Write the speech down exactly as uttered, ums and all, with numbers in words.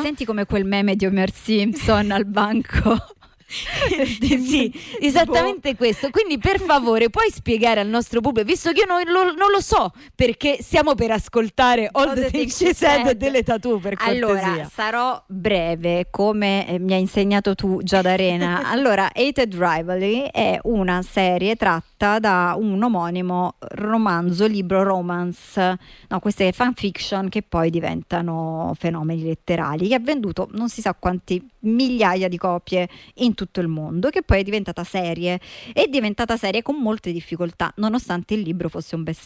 senti come quel meme di Homer Simpson al banco. Sì, esattamente questo. Quindi per favore puoi spiegare al nostro pubblico, visto che io non lo, non lo so, perché stiamo per ascoltare All, All the Things She Said delle Tattoo, per cortesia. Allora sarò breve, come eh, mi hai insegnato tu, Giada Arena. Allora, Hated Rivalry è una serie tratta da un omonimo romanzo, libro romance, no, queste fanfiction che poi diventano fenomeni letterali, che ha venduto non si sa quanti migliaia di copie in tutto il mondo, che poi è diventata serie, è diventata serie con molte difficoltà, nonostante il libro fosse un best